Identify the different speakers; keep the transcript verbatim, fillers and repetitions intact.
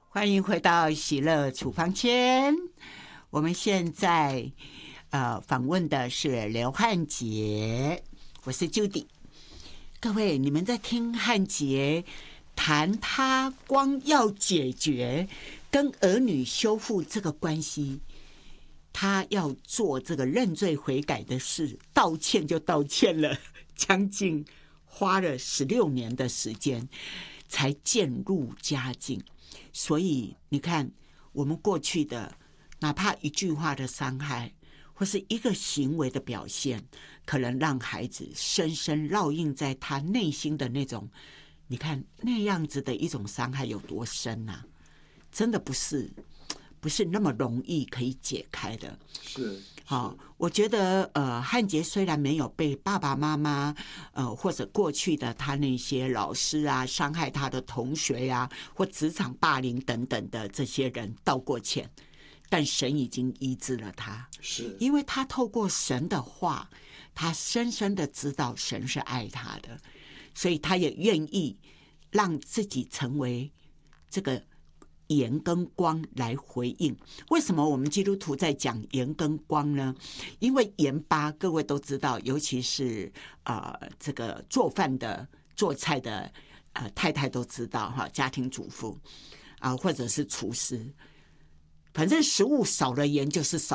Speaker 1: 欢迎回到喜乐处方签。我们现在呃访问的是刘汉杰，我是 Judy。各位，你们在听汉杰谈他光要解决跟儿女修复这个关系，他要做这个认罪悔改的事，道歉就道歉了，将近花了十六年的时间才渐入佳境。所以你看，我们过去的哪怕一句话的伤害，或是一个行为的表现，可能让孩子深深烙印在他内心的那种，你看那样子的一种伤害有多深啊！真的不是不是那么容易可以解开的。
Speaker 2: 是，
Speaker 1: 好、哦，我觉得呃，汉杰虽然没有被爸爸妈妈呃或者过去的他那些老师啊伤害他的同学呀、啊，或职场霸凌等等的这些人道过歉，但神已经医治了他，
Speaker 2: 是
Speaker 1: 因为他透过神的话，他深深的知道神是爱他的，所以他也愿意让自己成为这个盐跟光来回应。为什么我们基督徒在讲盐跟光呢？因为盐巴各位都知道，尤其是呃这个做饭的做菜的呃太太都知道哈，家庭主妇啊、呃、或者是厨师，反正食物少了盐就是少